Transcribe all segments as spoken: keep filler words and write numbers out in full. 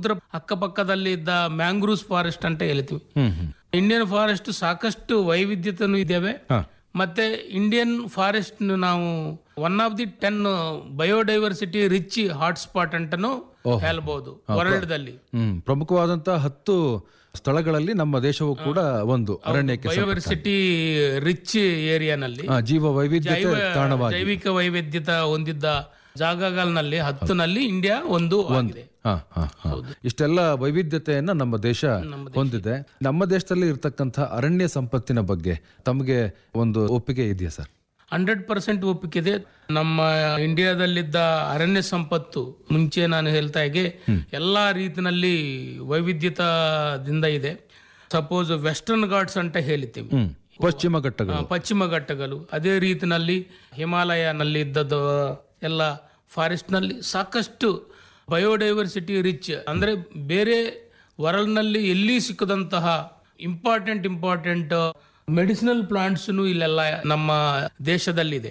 ಸಮುದ್ರ ಅಕ್ಕಪಕ್ಕದಲ್ಲಿ ಇದ್ದ ಮ್ಯಾಂಗ್ರೂವ್ಸ್ ಫಾರೆಸ್ಟ್ ಅಂತ ಹೇಳ್ತೀವಿ. ಇಂಡಿಯನ್ ಫಾರೆಸ್ಟ್ ಸಾಕಷ್ಟು ವೈವಿಧ್ಯತೆನೂ ಇದ್ದಾವೆ. ಮತ್ತೆ ಇಂಡಿಯನ್ ಫಾರೆಸ್ಟ್ ನಾವು one of the ten biodiversity rich hotspot ಅಂತಾನು ಹೇಳ್ಬಹುದು ವರ್ಲ್ಡ್ ದಲ್ಲಿ. ಪ್ರಮುಖವಾದಂತಹ ಹತ್ತು ಸ್ಥಳಗಳಲ್ಲಿ ನಮ್ಮ ದೇಶವು ಕೂಡ ಒಂದು ಅರಣ್ಯಕ್ಕೆ ಬಯೋಡೈವರ್ಸಿಟಿ ರಿಚ್ ಏರಿಯಾನಲ್ಲಿ ಜೀವ ವೈವಿಧ್ಯತೆ ತಾಣವಾಗಿ ಜೈವಿಕ ವೈವಿಧ್ಯತೆ ಹೊಂದಿದ್ದ ಜಾಗಗಳಲ್ಲಿ ಹತ್ತನಲ್ಲಿ ಇಂಡಿಯಾ ಒಂದು ಆಗಿದೆ. ಇಷ್ಟೆಲ್ಲ ವೈವಿಧ್ಯತೆಯನ್ನ ನಮ್ಮ ದೇಶ ಹೊಂದಿದೆ. ನಮ್ಮ ದೇಶದಲ್ಲಿ ಇರತಕ್ಕಂಥ ಅರಣ್ಯ ಸಂಪತ್ತಿನ ಬಗ್ಗೆ ತಮಗೆ ಒಂದು ಒಪ್ಪಿಗೆ ಇದೆಯಾ ಸರ್? ಹಂಡ್ರೆಡ್ ಪರ್ಸೆಂಟ್ ಒಪ್ಪಿಗೆ. ನಮ್ಮ ಇಂಡಿಯಾದಲ್ಲಿದ್ದ ಅರಣ್ಯ ಸಂಪತ್ತು ಮುಂಚೆ ನಾನು ಹೇಳ್ತಾ ಹಾಗೆ ಎಲ್ಲಾ ರೀತಿನಲ್ಲಿ ವೈವಿಧ್ಯತೆಯಿಂದ ಇದೆ. ಸಪೋಸ್ ವೆಸ್ಟರ್ನ್ ಘಾಟ್ಸ್ ಅಂತ ಹೇಳ್ತೀವಿ, ಪಶ್ಚಿಮ ಘಟ್ಟಗಳು ಪಶ್ಚಿಮ ಘಟ್ಟಗಳು ಅದೇ ರೀತಿನಲ್ಲಿ ಹಿಮಾಲಯನಲ್ಲಿ ಇದ್ದದ್ದು ಎಲ್ಲ ಫಾರೆಸ್ಟ್ ನಲ್ಲಿ ಸಾಕಷ್ಟು ಬಯೋಡೈವರ್ಸಿಟಿ ರಿಚ್ ಅಂದ್ರೆ ಬೇರೆ ವರ್ಲ್ಡ್ ನಲ್ಲಿ ಎಲ್ಲಿ ಸಿಕ್ಕದಂತಹ ಇಂಪಾರ್ಟೆಂಟ್ ಇಂಪಾರ್ಟೆಂಟ್ ಮೆಡಿಸಿನಲ್ ಪ್ಲಾಂಟ್ಸ್ ಇಲ್ಲೆಲ್ಲ ನಮ್ಮ ದೇಶದಲ್ಲಿದೆ.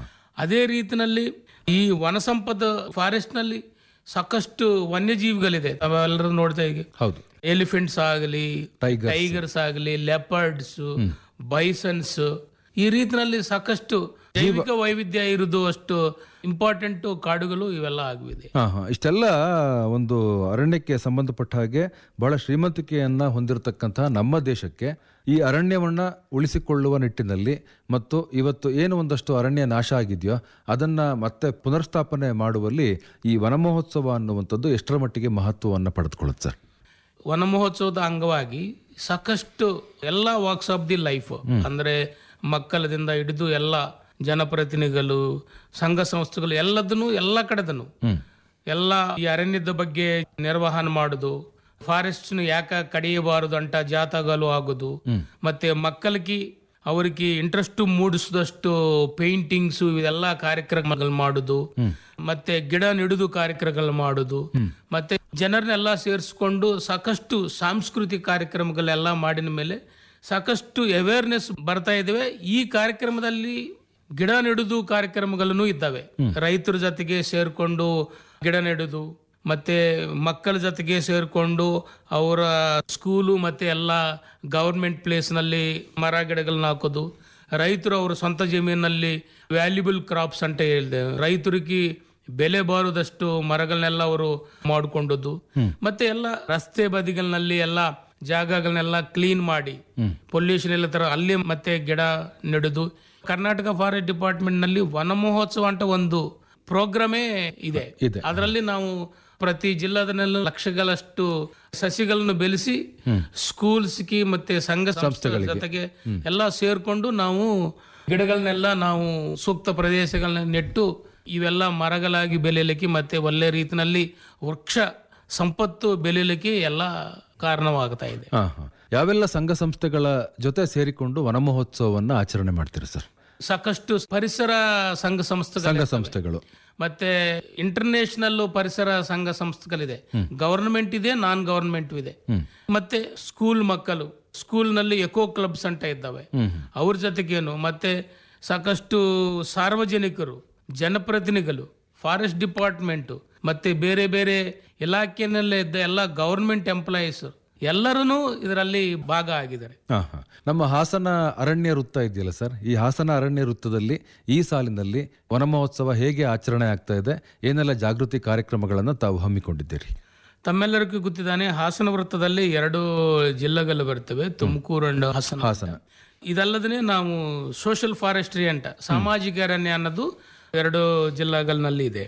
ಅದೇ ರೀತಿನಲ್ಲಿ ಈ ವನ ಸಂಪದ ಫಾರೆಸ್ಟ್ ನಲ್ಲಿ ಸಾಕಷ್ಟು ವನ್ಯಜೀವಿಗಳಿದೆ. ತಾವೆಲ್ಲರೂ ನೋಡ್ತಾ ಈಗ ಎಲಿಫೆಂಟ್ಸ್ ಆಗಲಿ, ಟೈಗರ್ಸ್ ಆಗಲಿ, ಲೆಪರ್ಡ್ಸ್, ಬೈಸನ್ಸ್, ಈ ರೀತಿನಲ್ಲಿ ಸಾಕಷ್ಟು ಜೈವಿಕ ವೈವಿಧ್ಯ ಇರುವುದು ಅಷ್ಟು ಇಂಪಾರ್ಟೆಂಟ್ ಕಾಡುಗಳು ಇವೆಲ್ಲ ಆಗಿವೆ. ಇಷ್ಟೆಲ್ಲ ಒಂದು ಅರಣ್ಯಕ್ಕೆ ಸಂಬಂಧಪಟ್ಟ ಹಾಗೆ ಬಹಳ ಶ್ರೀಮಂತಿಕೆಯನ್ನ ಹೊಂದಿರತಕ್ಕಂತಹ ನಮ್ಮ ದೇಶಕ್ಕೆ ಈ ಅರಣ್ಯವನ್ನ ಉಳಿಸಿಕೊಳ್ಳುವ ನಿಟ್ಟಿನಲ್ಲಿ ಮತ್ತು ಇವತ್ತು ಏನು ಒಂದಷ್ಟು ಅರಣ್ಯ ನಾಶ ಆಗಿದೆಯೋ ಅದನ್ನ ಮತ್ತೆ ಪುನರ್ಸ್ಥಾಪನೆ ಮಾಡುವಲ್ಲಿ ಈ ವನ ಮಹೋತ್ಸವ ಅನ್ನುವಂಥದ್ದು ಎಷ್ಟರ ಮಟ್ಟಿಗೆ ಮಹತ್ವವನ್ನು ಪಡೆದುಕೊಳ್ಳುತ್ತೆ ಸರ್? ವನ ಮಹೋತ್ಸವದ ಅಂಗವಾಗಿ ಸಾಕಷ್ಟು ಎಲ್ಲ ವಾಕ್ಸ್ ಆಫ್ ದಿ ಲೈಫ್ ಅಂದ್ರೆ ಮಕ್ಕಳದಿಂದ ಹಿಡಿದು ಎಲ್ಲ ಜನಪ್ರತಿನಿಧಿಗಳು, ಸಂಘ ಸಂಸ್ಥೆಗಳು ಎಲ್ಲದನ್ನು ಎಲ್ಲ ಕಡೆದನು ಎಲ್ಲ ಈ ಅರಣ್ಯದ ಬಗ್ಗೆ ನಿರ್ವಹಣೆ ಮಾಡುದು, ಫಾರೆಸ್ಟ್ ಯಾಕ ಕಡಿಯಬಾರದು ಅಂತ ಜಾಥಾಗಳು ಆಗುದು, ಮತ್ತೆ ಮಕ್ಕಳಿಗೆ ಅವರಿಗೆ ಇಂಟ್ರೆಸ್ಟ್ ಮೂಡಿಸಿದಷ್ಟು ಪೇಂಟಿಂಗ್ಸ್ ಇವೆಲ್ಲ ಕಾರ್ಯಕ್ರಮಗಳು ಮಾಡುದು, ಮತ್ತೆ ಗಿಡ ನೆಡುದು ಕಾರ್ಯಕ್ರಮಗಳು ಮಾಡುದು, ಮತ್ತೆ ಜನರನ್ನೆಲ್ಲ ಸೇರಿಸ್ಕೊಂಡು ಸಾಕಷ್ಟು ಸಾಂಸ್ಕೃತಿಕ ಕಾರ್ಯಕ್ರಮಗಳೆಲ್ಲ ಮಾಡಿದ ಮೇಲೆ ಸಾಕಷ್ಟು ಅವೇರ್ನೆಸ್ ಬರ್ತಾ ಇದಾವೆ. ಈ ಕಾರ್ಯಕ್ರಮದಲ್ಲಿ ಗಿಡ ನೆಡುದು ಕಾರ್ಯಕ್ರಮಗಳನ್ನು ಇದ್ದಾವೆ. ರೈತರ ಜೊತೆಗೆ ಸೇರ್ಕೊಂಡು ಗಿಡ ನೆಡುದು, ಮತ್ತೆ ಮಕ್ಕಳ ಜೊತೆಗೆ ಸೇರ್ಕೊಂಡು ಅವರ ಸ್ಕೂಲು ಮತ್ತೆ ಎಲ್ಲ ಗವರ್ಮೆಂಟ್ ಪ್ಲೇಸ್ ನಲ್ಲಿ ಮರ ಗಿಡಗಳನ್ನ ಹಾಕೋದು, ರೈತರು ಅವರ ಸ್ವಂತ ಜಮೀನಲ್ಲಿ ವ್ಯಾಲ್ಯೂಬಲ್ ಕ್ರಾಪ್ಸ್ ಅಂತ ಹೇಳಿದೆ ರೈತರಿಗೆ ಬೆಲೆ ಬಾರದಷ್ಟು ಮರಗಳನ್ನೆಲ್ಲ ಅವರು ಮಾಡಿಕೊಂಡದ್ದು, ಮತ್ತೆ ಎಲ್ಲ ರಸ್ತೆ ಬದಿಗಳಲ್ಲಿ ಎಲ್ಲ ಜಾಗಗಳನ್ನೆಲ್ಲ ಕ್ಲೀನ್ ಮಾಡಿ ಪೊಲ್ಯೂಷನ್ ಎಲ್ಲ ತರ ಅಲ್ಲಿ ಮತ್ತೆ ಗಿಡ ನೆಡುದು. ಕರ್ನಾಟಕ ಫಾರೆಸ್ಟ್ ಡಿಪಾರ್ಟ್ಮೆಂಟ್ ನಲ್ಲಿ ವನ ಮಹೋತ್ಸವ ಅಂತ ಒಂದು ಪ್ರೋಗ್ರಾಮೇ ಇದೆ. ಅದರಲ್ಲಿ ನಾವು ಪ್ರತಿ ಜಿಲ್ಲಾದಲ್ಲೆಲ್ಲ ಲಕ್ಷಗಳಷ್ಟು ಸಸಿಗಳನ್ನು ಬೆಳೆಸಿ ಸ್ಕೂಲ್ಸ್ಗೆ ಮತ್ತೆ ಸಂಘ ಸಂಸ್ಥೆಗಳ ಜೊತೆಗೆ ಎಲ್ಲ ಸೇರ್ಕೊಂಡು ನಾವು ಗಿಡಗಳನ್ನೆಲ್ಲ ನಾವು ಸೂಕ್ತ ಪ್ರದೇಶಗಳನ್ನ ನೆಟ್ಟು ಇವೆಲ್ಲ ಮರಗಳಾಗಿ ಬೆಳೆಯಲಿಕ್ಕೆ ಮತ್ತೆ ಒಳ್ಳೆ ರೀತಿನಲ್ಲಿ ವೃಕ್ಷ ಸಂಪತ್ತು ಬೆಳೆಯಲಿಕ್ಕೆ ಎಲ್ಲ ಕಾರಣವಾಗ್ತಾ ಇದೆ. ಯಾವೆಲ್ಲ ಸಂಘ ಸಂಸ್ಥೆಗಳ ಜೊತೆ ಸೇರಿಕೊಂಡು ವನ ಮಹೋತ್ಸವವನ್ನು ಆಚರಣೆ ಮಾಡ್ತೀರಿ ಸರ್? ಸಾಕಷ್ಟು ಪರಿಸರ ಸಂಘ ಸಂಸ್ಥೆ ಸಂಘ ಸಂಸ್ಥೆಗಳು ಮತ್ತೆ ಇಂಟರ್ನ್ಯಾಷನಲ್ ಪರಿಸರ ಸಂಘ ಸಂಸ್ಥೆಗಳಿದೆ. ಗವರ್ನಮೆಂಟ್ ಇದೆ, ನಾನ್ ಗವರ್ನಮೆಂಟ್ ಇದೆ. ಮತ್ತೆ ಸ್ಕೂಲ್ ಮಕ್ಕಳು ಸ್ಕೂಲ್ ನಲ್ಲಿ ಎಕೋ ಕ್ಲಬ್ಸ್ ಅಂತ ಇದ್ದಾವೆ, ಅವ್ರ ಜೊತೆಗೇನು ಮತ್ತೆ ಸಾಕಷ್ಟು ಸಾರ್ವಜನಿಕರು, ಜನಪ್ರತಿನಿಧಿಗಳು, ಫಾರೆಸ್ಟ್ ಡಿಪಾರ್ಟ್ಮೆಂಟ್ ಮತ್ತೆ ಬೇರೆ ಬೇರೆ ಇಲಾಖೆನಲ್ಲೇ ಇದ್ದ ಎಲ್ಲ ಗವರ್ಮೆಂಟ್ ಎಂಪ್ಲಾಯೀಸ್ ಎಲ್ಲರೂ ಇದರಲ್ಲಿ ಭಾಗ ಆಗಿದ್ದಾರೆ. ನಮ್ಮ ಹಾಸನ ಅರಣ್ಯ ವೃತ್ತ ಇದೆಯಲ್ಲ ಸರ್, ಈ ಹಾಸನ ಅರಣ್ಯ ವೃತ್ತದಲ್ಲಿ ಈ ಸಾಲಿನಲ್ಲಿ ವನ ಮಹೋತ್ಸವ ಹೇಗೆ ಆಚರಣೆ ಆಗ್ತಾ ಇದೆ, ಏನೆಲ್ಲ ಜಾಗೃತಿ ಕಾರ್ಯಕ್ರಮಗಳನ್ನು ತಾವು ಹಮ್ಮಿಕೊಂಡಿದ್ದೀರಿ? ತಮ್ಮೆಲ್ಲರಿಗೂ ಗೊತ್ತಿದ್ದಾನೆ, ಹಾಸನ ವೃತ್ತದಲ್ಲಿ ಎರಡು ಜಿಲ್ಲೆಗಳು ಬರ್ತವೆ, ತುಮಕೂರು ಅಂಡ್ ಹಾಸನ. ಹಾಸನ ಇದಲ್ಲದೇ ನಾವು ಸೋಷಿಯಲ್ ಫಾರೆಸ್ಟ್ರಿ ಅಂತ ಸಾಮಾಜಿಕ ಅರಣ್ಯ ಅನ್ನೋದು ಎರಡು ಜಿಲ್ಲೆಗಳಲ್ಲಿ ಇದೆ.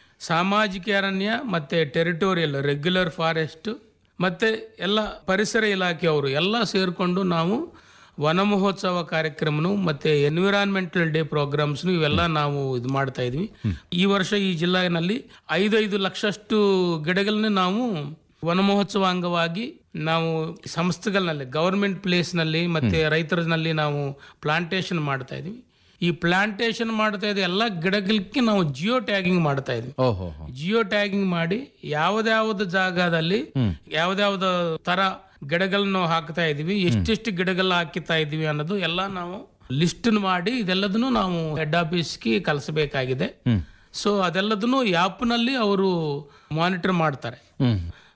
ಸಾಮಾಜಿಕ ಅರಣ್ಯ ಮತ್ತೆ ಟೆರಿಟೋರಿಯಲ್ ರೆಗ್ಯುಲರ್ ಫಾರೆಸ್ಟ್ ಮತ್ತೆ ಎಲ್ಲ ಪರಿಸರ ಇಲಾಖೆಯವರು ಎಲ್ಲ ಸೇರ್ಕೊಂಡು ನಾವು ವನ ಮಹೋತ್ಸವ ಕಾರ್ಯಕ್ರಮನು ಮತ್ತೆ ಎನ್ವಿರಾನ್ಮೆಂಟಲ್ ಡೇ ಪ್ರೋಗ್ರಾಮ್ಸ್ ಇವೆಲ್ಲ ನಾವು ಇದು ಮಾಡ್ತಾ ಇದ್ವಿ. ಈ ವರ್ಷ ಈ ಜಿಲ್ಲೆನಲ್ಲಿ ಐದೈದು ಲಕ್ಷಷ್ಟು ಗಿಡಗಳನ್ನ ನಾವು ವನ ಮಹೋತ್ಸವ ಅಂಗವಾಗಿ ನಾವು ಸಂಸ್ಥೆಗಳಲ್ಲಿ ಗವರ್ಮೆಂಟ್ ಪ್ಲೇಸ್ ನಲ್ಲಿ ಮತ್ತೆ ರೈತರಲ್ಲಿ ನಾವು ಪ್ಲಾಂಟೇಶನ್ ಮಾಡ್ತಾ ಇದೀವಿ. ಈ ಪ್ಲಾಂಟೇಶನ್ ಮಾಡ್ತಾ ಇದ್ದ ಎಲ್ಲ ಗಿಡಗಳಿಗೆ ನಾವು ಜಿಯೋ ಟ್ಯಾಗಿಂಗ್ ಮಾಡ್ತಾ ಇದ್ವಿ. ಜಿಯೋ ಟ್ಯಾಗಿಂಗ್ ಮಾಡಿ ಯಾವ್ದಾವ್ದು ಜಾಗದಲ್ಲಿ ಯಾವ್ದಾವ್ದು ತರ ಗಿಡಗಳನ್ನು ಹಾಕ್ತಾ ಇದೀವಿ, ಎಷ್ಟೆಷ್ಟು ಗಿಡಗಳ ಹಾಕಿತಾ ಇದೀವಿ ಅನ್ನೋದು ಎಲ್ಲ ನಾವು ಲಿಸ್ಟ್ ಮಾಡಿ ಇದೆಲ್ಲದನ್ನು ನಾವು ಹೆಡ್ ಆಫೀಸ್ಗೆ ಕಳಿಸಬೇಕಾಗಿದೆ. ಸೊ ಅದೆಲ್ಲದನ್ನು ಆ್ಯಪ್ ನಲ್ಲಿ ಅವರು ಮಾನಿಟರ್ ಮಾಡ್ತಾರೆ.